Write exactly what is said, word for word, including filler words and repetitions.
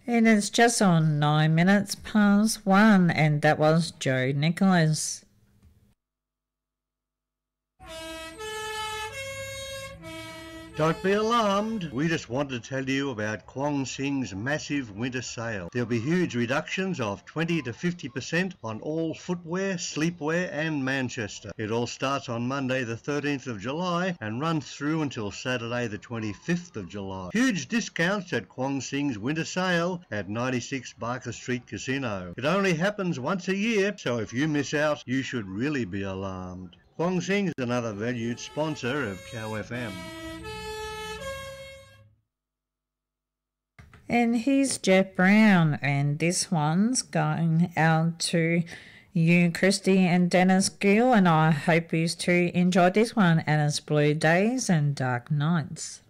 And it's just on nine minutes past one, and that was Joe Nicholas. Don't be alarmed. We just want to tell you about Kwong Sing's massive winter sale. There'll be huge reductions of twenty to fifty percent on all footwear, sleepwear and Manchester. It all starts on Monday the thirteenth of July and runs through until Saturday the twenty-fifth of July. Huge discounts at Kwong Sing's winter sale at ninety-six Barker Street Casino. It only happens once a year, so if you miss out, you should really be alarmed. Kwong Sing's another valued sponsor of Cow F M. And here's Jeff Brown, and this one's going out to you, Christy and Dennis Gill, and I hope you two enjoyed this one, and it's Blue Days and Dark Nights.